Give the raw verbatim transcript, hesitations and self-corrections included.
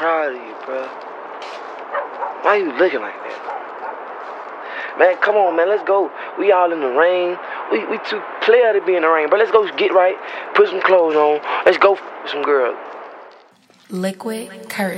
proud of you, bro. Why you looking like that? Man, come on, man. Let's go. We all in the rain. We we too player to be in the rain, bro. Let's go get right. Put some clothes on. Let's go f- some girls. Liquid Curtain.